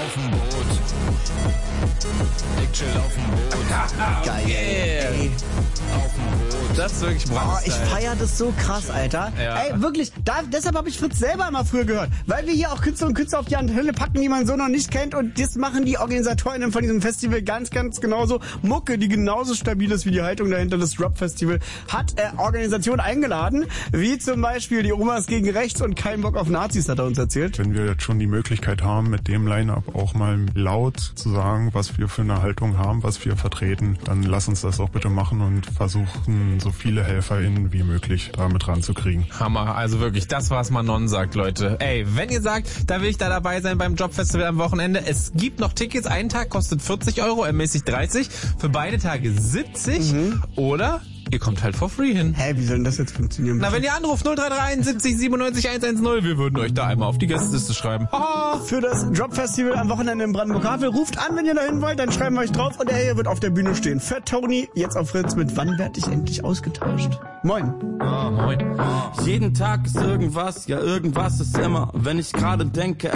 auf dem Boot. Ich chill auf dem Boot. Geil. Ey. Auf dem Boot. Das ist wirklich Oh, Brandstyle. ich feier das so krass, Alter. Ja. Ey, wirklich, deshalb habe ich Fritz selber immer früher gehört. Weil wir hier auch Künstler und Künstler auf die Antenne packen, die man so noch nicht kennt. Und das machen die OrganisatorInnen von diesem Festival ganz, ganz genauso. Mucke, die genauso stabil ist wie die Haltung dahinter. Das Drop-Festival hat Organisationen eingeladen, wie zum Beispiel die Omas gegen Rechts und kein Bock auf Nazis, hat er uns erzählt. Wenn wir jetzt schon die Möglichkeit haben, mit dem Line-Up auch mal laut zu sagen, was wir für eine Haltung haben, was wir vertreten, dann lass uns das auch bitte machen und versuchen, so viele HelferInnen wie möglich damit ranzukriegen. Hammer, also wirklich, das, was Manon sagt, Leute. Ey, wenn ihr sagt, da will ich da dabei sein beim Jobfestival am Wochenende, es gibt noch Tickets, ein Tag kostet 40 €, ermäßigt 30, für beide Tage 70 oder ihr kommt halt for free hin. Hä, wie soll denn das jetzt funktionieren? Na, wenn ihr anruft 0331 70 97 110, wir würden euch da einmal auf die Gästeliste schreiben. Haha. Für das Drop-Festival am Wochenende in Brandenburg-Havel. Ruft an, wenn ihr dahin wollt, dann schreiben wir euch drauf und er hier wird auf der Bühne stehen. Fat Tony, jetzt auf Fritz mit Wann werd ich endlich ausgetauscht? Moin. Moin. Jeden Tag ist irgendwas, ja irgendwas ist immer. Wenn ich gerade denke,